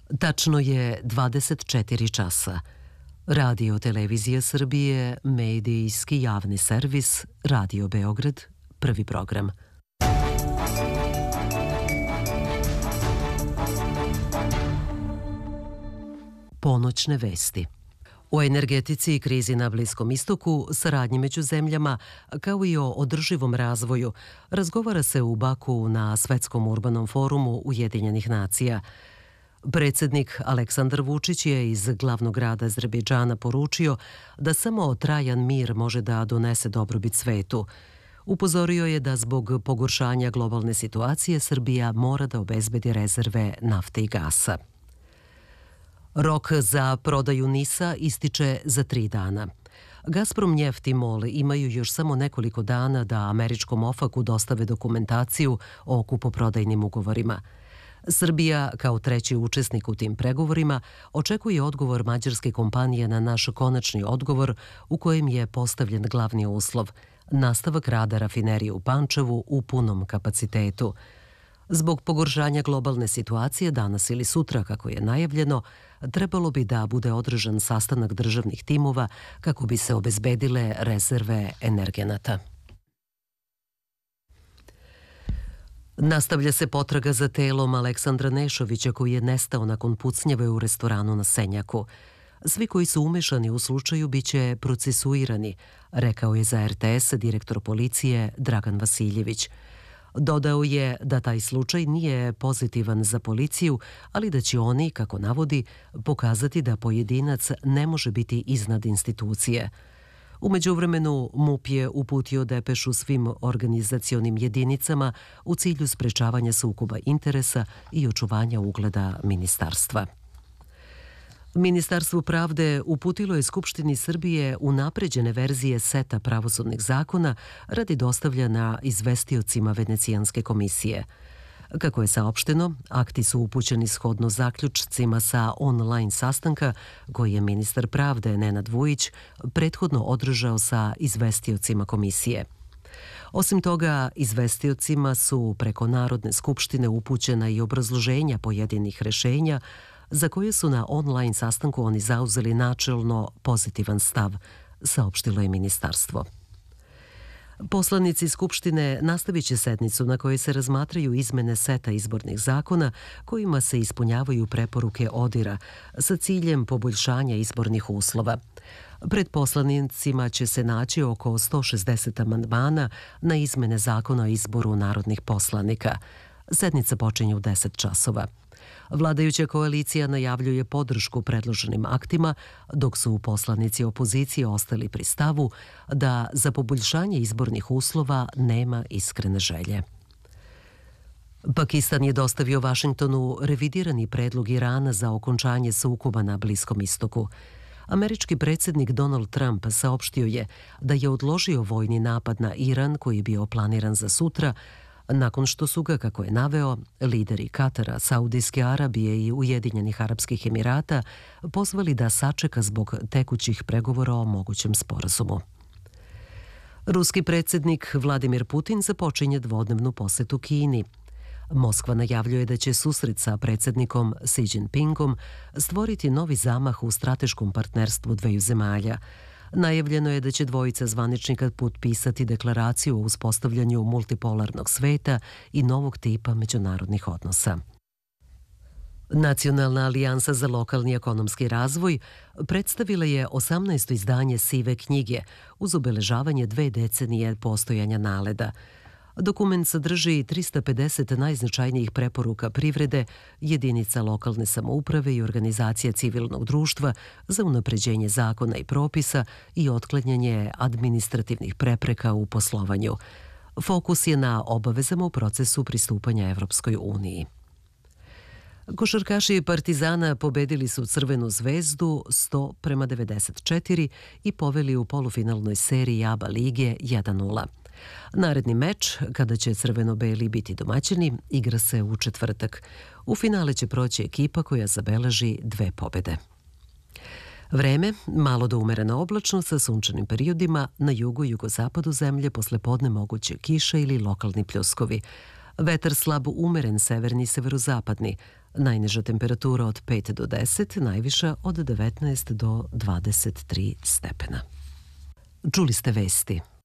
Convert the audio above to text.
Tačno je 24 časa. Radio Televizija Srbije, medijski javni servis, Radio Beograd, prvi program. Ponoćne vesti. O energetici i krizi na Bliskom istoku, saradnji među zemljama, kao i o održivom razvoju, razgovara se u Baku na Svetskom urbanom forumu Ujedinjenih nacija. Predsjednik Aleksandar Vučić je iz glavnog grada Azerbejdžana poručio da samo trajan mir može da donese dobrobit svetu. Upozorio je da zbog pogoršanja globalne situacije Srbija mora da obezbedi rezerve nafte i gasa. Rok za prodaju NIS-a ističe za 3 dana. Gazprom Njeft i MOL imaju još samo nekoliko dana da američkom OFAC-u dostave dokumentaciju o kupoprodajnim ugovorima. Srbija, kao treći učesnik u tim pregovorima, očekuje odgovor mađarske kompanije na naš konačni odgovor u kojem je postavljen glavni uslov – nastavak rada rafinerije u Pančevu u punom kapacitetu. Zbog pogoršanja globalne situacije danas ili sutra, kako je najavljeno, trebalo bi da bude održan sastanak državnih timova kako bi se obezbedile rezerve energenata. Nastavlja se potraga za telom Aleksandra Nešovića koji je nestao nakon pucnjave u restoranu na Senjaku. Svi koji su umešani u slučaju biće procesuirani, rekao je za RTS direktor policije Dragan Vasiljević. Dodao je da taj slučaj nije pozitivan za policiju, ali da će oni, kako navodi, pokazati da pojedinac ne može biti iznad institucije. U međuvremenu MUP je uputio depešu svim organizacionim jedinicama u cilju sprečavanja sukoba interesa i očuvanja ugleda ministarstva. Ministarstvo pravde uputilo je Skupštini Srbije unapređene verzije seta pravosudnih zakona radi dostavljanja izvestiocima Venecijanske komisije. Kako je saopšteno, akti su upućeni shodno zaključcima sa online sastanka koji je ministar pravde Nenad Vujić prethodno održao sa izvestiocima komisije. Osim toga, izvestiocima su preko Narodne skupštine upućena i obrazloženja pojedinih rešenja za koje su na online sastanku oni zauzeli načelno pozitivan stav, saopštilo je ministarstvo. Poslanici Skupštine nastavit će sednicu na kojoj se razmatraju izmene seta izbornih zakona kojima se ispunjavaju preporuke ODIR-a sa ciljem poboljšanja izbornih uslova. Pred poslanicima će se naći oko 160 amandmana na izmene zakona o izboru narodnih poslanika. Sednica počinje u 10 časova. Vladajuća koalicija najavljuje podršku predloženim aktima, dok su poslanici opozicije ostali pri stavu da za poboljšanje izbornih uslova nema iskrene želje. Pakistan je dostavio Vašingtonu revidirani predlog Irana za okončanje sukoba na Bliskom istoku. Američki predsjednik Donald Trump saopštio je da je odložio vojni napad na Iran koji je bio planiran za sutra, nakon što su ga, kako je naveo, lideri Katara, Saudijske Arabije i Ujedinjenih Arapskih Emirata pozvali da sačeka zbog tekućih pregovora o mogućem sporazumu. Ruski predsjednik Vladimir Putin započinje dvodnevnu posetu Kini. Moskva najavljuje da će susret sa predsjednikom Xi Jinpingom stvoriti novi zamah u strateškom partnerstvu dveju zemalja. Najavljeno je da će dvojica zvaničnika potpisati deklaraciju o uspostavljanju multipolarnog sveta i novog tipa međunarodnih odnosa. Nacionalna alijansa za lokalni ekonomski razvoj predstavila je 18. izdanje Sive knjige uz obeležavanje 2 decenije postojanja NALED-a. Dokument sadrži 350 najznačajnijih preporuka privrede, jedinica lokalne samouprave i organizacija civilnog društva za unapređenje zakona i propisa i otklanjanje administrativnih prepreka u poslovanju. Fokus je na obavezama u procesu pristupanja Evropskoj uniji. Košarkaši Partizana pobedili su Crvenu zvezdu 100-94 i poveli u polufinalnoj seriji ABA lige 1:0. Naredni meč, kada će crveno-beli biti domaćini, igra se u četvrtak. U finale će proći ekipa koja zabeleži 2 pobede. Vreme, malo do umereno oblačno sa sunčanim periodima, na jugu i jugozapadu zemlje posle podne moguće kiše ili lokalni pljuskovi. Vetar slab umeren severni severozapadni. Najniža temperatura od 5 do 10, najviša od 19 do 23 stepena. Čuli ste vesti.